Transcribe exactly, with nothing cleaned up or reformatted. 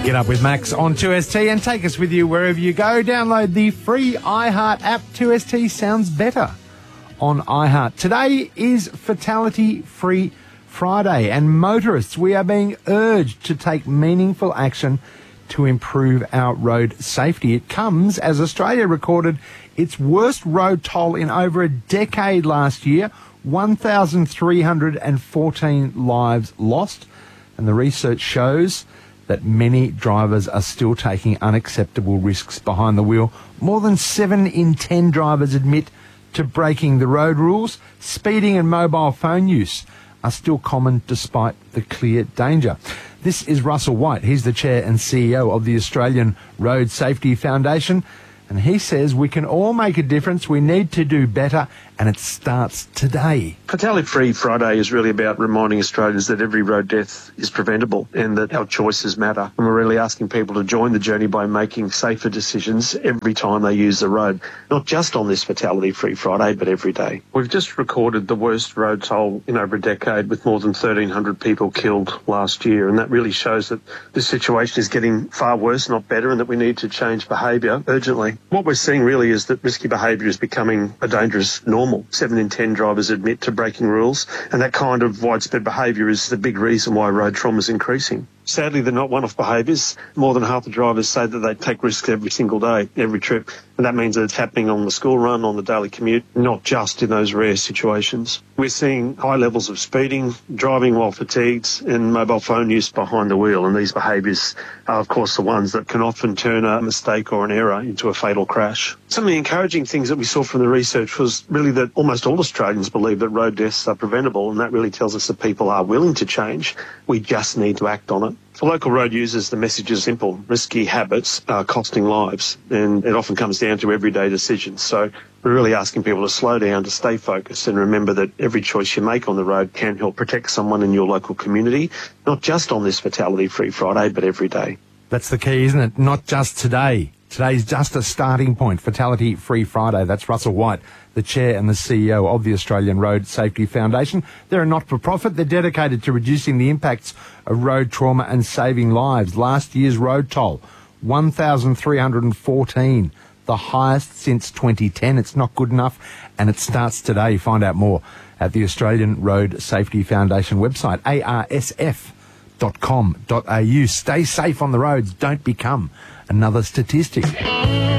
Get up with Max on two S T and take us with you wherever you go. Download the free iHeart app. two S T sounds better on iHeart. Today is Fatality Free Friday, and motorists, we are being urged to take meaningful action to improve our road safety. It comes as Australia recorded its worst road toll in over a decade last year, one thousand three hundred fourteen lives lost, and the research shows that many drivers are still taking unacceptable risks behind the wheel. More than seven in ten drivers admit to breaking the road rules. Speeding and mobile phone use are still common despite the clear danger. This is Russell White. He's the chair and C E O of the Australian Road Safety Foundation, and he says we can all make a difference. We need to do better, and it starts today. Fatality Free Friday is really about reminding Australians that every road death is preventable and that our choices matter. And we're really asking people to join the journey by making safer decisions every time they use the road, not just on this Fatality Free Friday, but every day. We've just recorded the worst road toll in over a decade, with more than thirteen hundred people killed last year. And that really shows that the situation is getting far worse, not better, and that we need to change behaviour urgently. What we're seeing really is that risky behaviour is becoming a dangerous normal. Seven in ten drivers admit to breaking rules, and that kind of widespread behaviour is the big reason why road trauma is increasing. Sadly, they're not one-off behaviours. More than half the drivers say that they take risks every single day, every trip, and that means that it's happening on the school run, on the daily commute, not just in those rare situations. We're seeing high levels of speeding, driving while fatigued, and mobile phone use behind the wheel, and these behaviours are, of course, the ones that can often turn a mistake or an error into a fatal crash. Some of the encouraging things that we saw from the research was really that almost all Australians believe that road deaths are preventable, and that really tells us that people are willing to change. We just need to act on it. For local road users, the message is simple. Risky habits are costing lives, and it often comes down to everyday decisions. So we're really asking people to slow down, to stay focused, and remember that every choice you make on the road can help protect someone in your local community, not just on this Fatality Free Friday, but every day. That's the key, isn't it? Not just today. Today's just a starting point. Fatality Free Friday. That's Russell White, the chair and the C E O of the Australian Road Safety Foundation. They're a not-for-profit. They're dedicated to reducing the impacts of road trauma and saving lives. Last year's road toll, one thousand three hundred fourteen, the highest since twenty ten. It's not good enough, and it starts today. Find out more at the Australian Road Safety Foundation website, a r s f dot com dot a u. Stay safe on the roads. Don't become another statistic.